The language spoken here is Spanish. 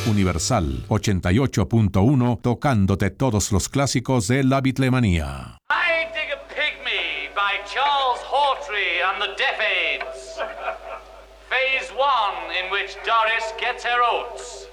Universal 88.1, tocándote todos los clásicos de la bitlemanía. I Dig a Pygmy by Charles Hawtrey and the Deaf Aids. Phase 1, in which Doris gets her oats.